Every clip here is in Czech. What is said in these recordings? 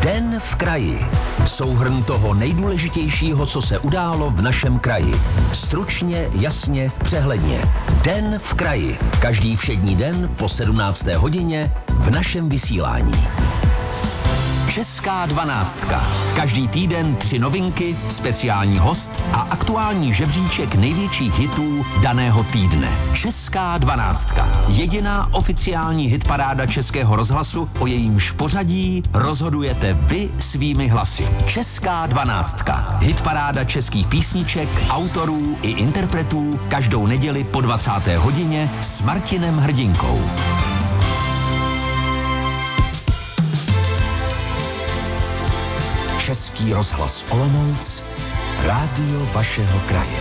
Den v kraji. Souhrn toho nejdůležitějšího, co se událo v našem kraji. Stručně, jasně, přehledně. Den v kraji. Každý všední den po 17. hodině v našem vysílání. Česká 12. Každý týden 3 novinky, speciální host a aktuální žebříček největších hitů daného týdne. Česká 12. Jediná oficiální hitparáda Českého rozhlasu, o jejímž pořadí rozhodujete vy svými hlasy. Česká 12. Hitparáda českých písniček, autorů i interpretů každou neděli po 20. hodině s Martinem Hrdinkou. Český rozhlas Olomouc, rádio vašeho kraje.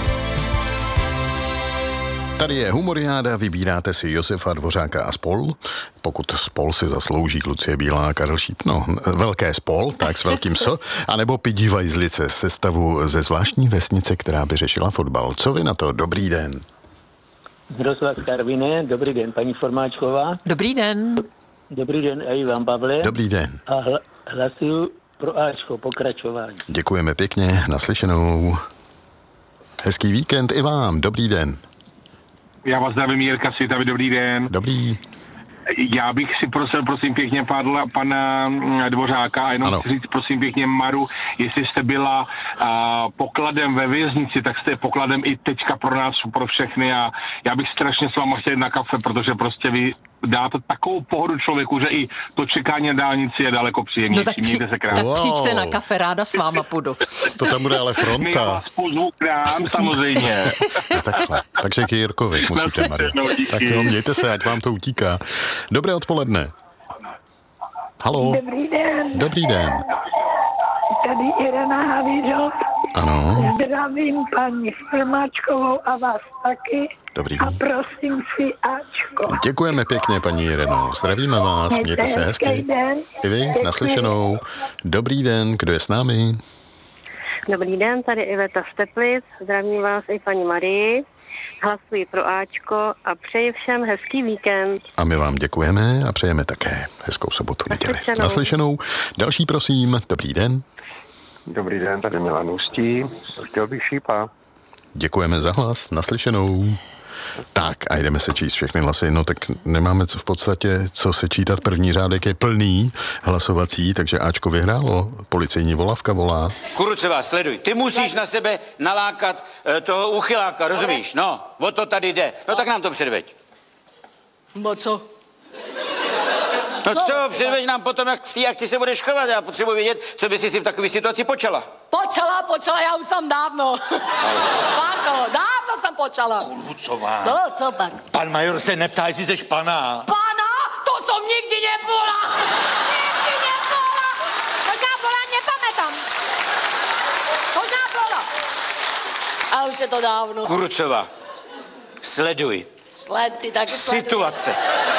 Tady je Humoriáda, vybíráte si Josefa Dvořáka a spol. Pokud spol si zaslouží Lucie Bílá a Karel Šíp, no, velké spol, tak s velkým S, anebo Pidi Vajzlice, sestavu ze zvláštní vesnice, která by řešila fotbal. Co vy na to? Dobrý den. Miroslav Karviné, dobrý den, paní Formáčková. Dobrý den. Dobrý den, a i vám, Pavle. Dobrý den. A hlasuju pro Ačko, pokračování. Děkujeme pěkně, naslyšenou. Hezký víkend i vám, dobrý den. Já vás zdravím, Jirka Svitavy, dobrý den. Dobrý. Já bych si prosil, prosím pěkně, pana Dvořáka a jenom chci říct, prosím pěkně, Maru, jestli jste byla pokladem ve věznici, tak jste pokladem i teďka pro nás, pro všechny a já bych strašně s váma chtěl jít na kafe, protože prostě vy dáte takovou pohodu člověku, že i to čekání na dálnici je daleko příjemnější. No tak, Mějte se krásně. tak přijďte na kafe, ráda s váma půjdu. To tam bude ale fronta. Já vás pozvu k nám, samozřejmě. No takhle, takže k Jirkovi musíte, Marie. Tak jo, mějte se, ať vám to utíká. Dobré odpoledne. Haló. Dobrý den. Dobrý den. Tady Irena Havířov. Ano. Zdravím paní Formáčkovou a vás taky. Dobrý. A prosím si Ačko. Děkujeme pěkně, paní Ireno. Zdravíme vás, mějte se hezky. Den. I vy, Děkuji. naslyšenou. Dobrý den, kdo je s námi? Dobrý den, tady Iveta z Teplic. Zdravím vás i paní Marii. Hlasuji pro Ačko a přeji všem hezký víkend. A my vám děkujeme a přejeme také hezkou sobotu, neděli. Naslyšenou. Další, prosím. Dobrý den. Dobrý den, tady Milan Ústí. Chtěl bych Šípa. Děkujeme za hlas. Naslyšenou. Tak a jdeme se číst všechny hlasy. No tak nemáme co v podstatě, co se čítat. První řádek je plný hlasovací, takže Ačko vyhrálo. Policejní volavka volá. Kurucová, sleduj. Ty musíš na sebe nalákat toho uchyláka, rozumíš? No, o to tady jde. No tak nám to předveď. No co? No co, předveď nám potom, jak v té akci se budeš chovat. Já potřebuji vědět, co by si v takové situaci počala. Počala, já už jsem dávno. Dávno jsem počala. Kurucová. No, co pak? Pan major se neptá, jestli jsi pana. Pana? To jsem nikdy nebyla. Možná byla, nepamätám. Možná byla. A už je to dávno. Kurucová, sleduj. Ty taky sleduj. Situace.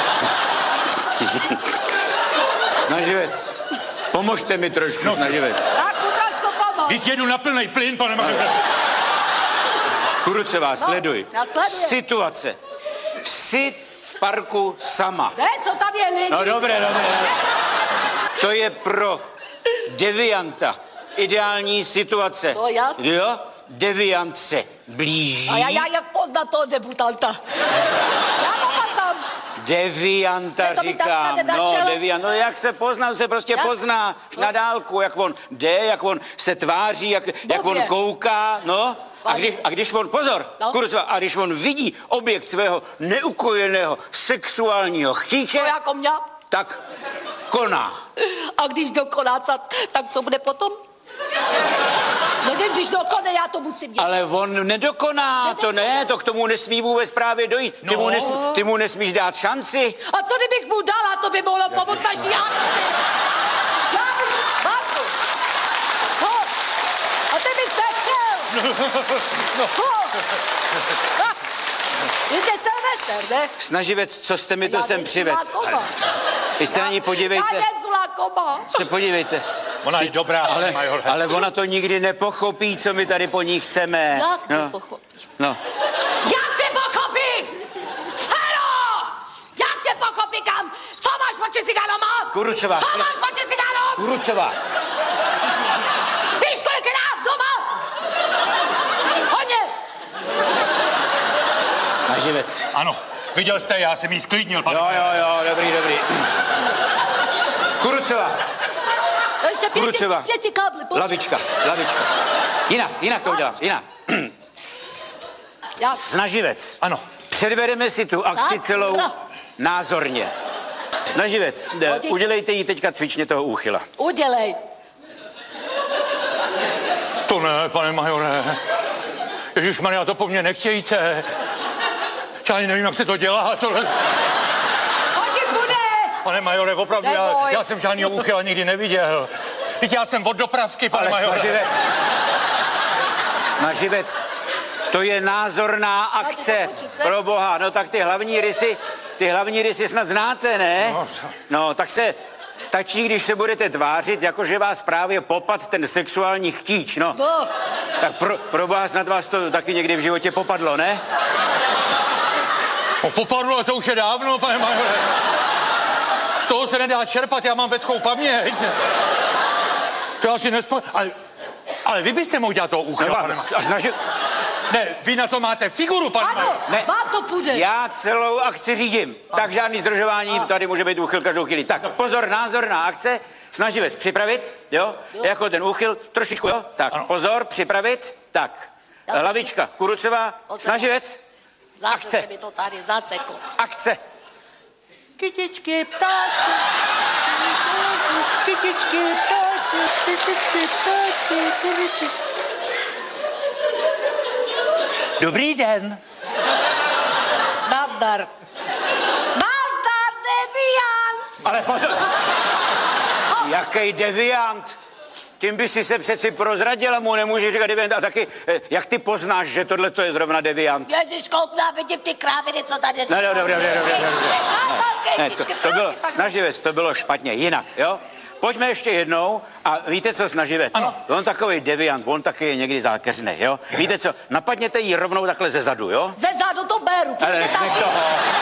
Snaživec. Pomožte mi trošku, snaživec. Tak, trošku pomoct. Víc jedu na plnej plyn, pane majore. Kurucová, sleduj. Já sleduji. Situace. Jsi v parku sama. Ne, jsou tady lidi. No dobré. To je pro devianta ideální situace. To jasně. Jo? Deviant se blíží. A já jak poznat toho debutanta? Já to poznám. Devianta To by tak říkám, se nedačelo. deviant, no jak se pozná, se prostě pozná na dálku, jak on jde, jak on se tváří, jak on kouká, no. A když on, pozor, Kurucová, a když on vidí objekt svého neukojeného sexuálního chtíče, To jako mě. tak koná. A když dokoná, tak co bude potom? No, když dokone, já to musím dělat. Ale on nedokoná, to ne, to k tomu nesmí vůbec právě dojít. Ty mu nesmíš dát šanci. A co kdybych mu dala, to by mohlo pomoct naší akci. Marku, co? A ty bys nechtěl. Jde Silvestr, ne? Snaživec, co jste mi to sem přived? Vy se na ní podívejte. Já nezulá koma. Se podívejte. Ona je dobrá, ale ona to nikdy nepochopí, co my tady po ní chceme. Jak nepochopí? No. Jak nepochopí? Hero! Jak nepochopí kam? Co máš proti cigánům? Kurucová. Co máš proti cigánům? Kurucová. znova! Hodně! Snaživec. Ano, viděl jste, já jsem jí sklidnil, pane. Jo, dobrý. Kurucová. Ještě pěti kábly, pojď. Lavička. Jinak to udělám, jinak. Snaživec. Ano. Předvedeme si tu akci celou názorně. Snaživec, udělejte jí teďka cvičně toho úchyla. Udělej. To ne, pane majore. Ježišmarja, to po mně nechtějte. Já ani nevím, jak se to dělá, tohle... Hodit bude! Pane majore, opravdu, já jsem žádnýho úchyla nikdy neviděl. Víte, já jsem od dopravky, pane majore. Snaživec, to je názorná akce. Pro boha, no tak ty hlavní rysy snad znáte, ne? No, tak se stačí, když se budete tvářit, jakože vás právě popad ten sexuální chtíč, no. Tak pro boha snad vás to taky někdy v životě popadlo, ne? No, popadlo, to už je dávno, pane majore. Z toho se nedá čerpat, já mám vetchou paměť. To asi ale vy byste mohl dělat toho úchyla, pane majore. Ne, vy na to máte figuru, pane majore. Ano, vám to půjde. Já celou akci řídím, tak žádný zdržování, tady může být úchyl každou chvíli. Tak, pozor, názorná akce, snaživec připravit, jo? Jako ten úchyl, trošičku, jo? Tak, pozor, připravit, tak. Hlavička, Kurucová, snaživec, Zase se mi to tady zaseklo. Akce. Kytičky, ptáčky. Kytičky, ptáčky. Dobrý den. Nazdar. Nazdar, deviant. Ale pozor. Jaký deviant? Tím by si se přeci prozradila, mu nemůžeš říkat deviant. A taky, jak ty poznáš, že tohle to je zrovna deviant? Ježiš, koukná, vidím ty kráviny, co tady jsou. No, dobrý. Ne, to bylo, snaživec, to bylo špatně, jinak, jo? Pojďme ještě jednou a víte co, snaživec? Ano. On takový deviant, on taky je někdy zákeřný, jo? Víte co, napadněte jí rovnou takhle ze zadu, jo? Ze zadu to beru. Ale nech toho.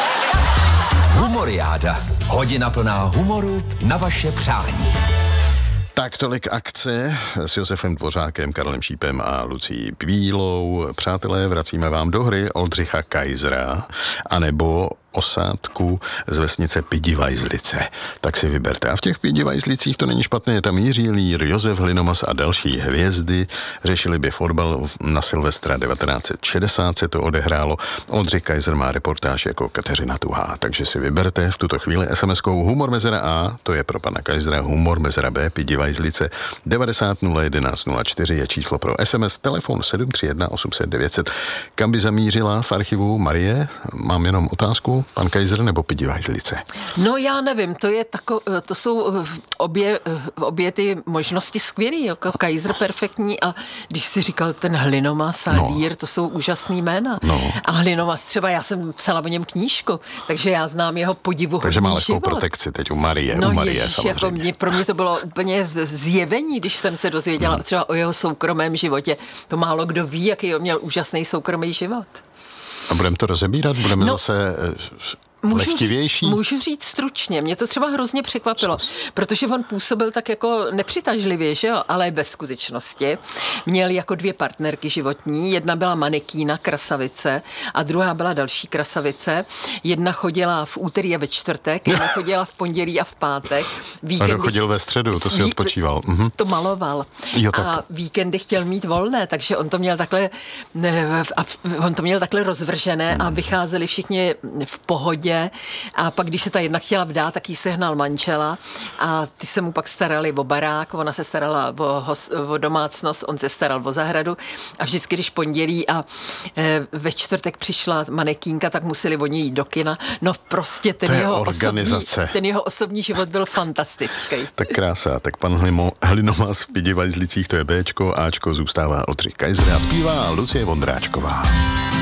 Humoriáda. Hodina plná humoru na vaše přání. Tak tolik akce s Josefem Dvořákem, Karlem Šípem a Lucí Bílou. Přátelé, vracíme vám do hry Oldřicha Kaisera anebo osádku z vesnice Pidivajzlice. Tak si vyberte. A v těch Pidivajzlicích to není špatné, je tam Jiří Lír, Josef Hlinomas a další hvězdy. Řešili by fotbal na Silvestra 1960 se to odehrálo. Oldřich Kaiser má reportáž jako Kateřina Tuhá. Takže si vyberte v tuto chvíli SMS-kou Humor mezera A, to je pro pana Kaisera, Humor mezera B, Pidivajzlice 90 011 04 je číslo pro SMS, telefon 731 800 900. Kam by zamířila v archivu Marie? Mám jenom otázku. Pan Kaiser nebo Pidivajzlice? No já nevím, to jsou obě ty možnosti skvělý, jako Kaiser perfektní a když si říkal ten Hlinomas a Lír, to jsou úžasný jména. No. A Hlinomas třeba, já jsem psala o něm knížku, takže já znám jeho podivuhodný takže má lehkou život. protekci teď u Marie. No u Marie, ježiš, jako pro mě to bylo úplně zjevení, když jsem se dozvěděla třeba o jeho soukromém životě. To málo kdo ví, jaký on měl úžasný soukromý život. A budeme to rozebírat? Budeme zase lehtivější? Můžu říct stručně. Mě to třeba hrozně překvapilo, protože on působil tak jako nepřitažlivě, že jo? Ale ve skutečnosti měl jako dvě partnerky životní. Jedna byla manekína, krasavice, a druhá byla další krasavice. Jedna chodila v úterý a ve čtvrtek, jedna chodila v pondělí a v pátek. A chodil ve středu, to si odpočíval. To maloval. Jo, tak. A víkendy chtěl mít volné, takže on to měl takhle rozvržené a vycházeli všichni v pohodě. A pak, když se ta jedna chtěla vdát, tak jí sehnal manžela a ty se mu pak starali o barák, ona se starala o domácnost, on se staral o zahradu a vždycky, když pondělí a ve čtvrtek přišla manekínka, tak museli oni jít do kina. No prostě ten jeho osobní život byl fantastický. Tak krása, tak pan Hlinomas v Pidivajzlicích, to je Bčko, Ačko zůstává Oldřich Kaiser a zpívá Lucie Vondráčková.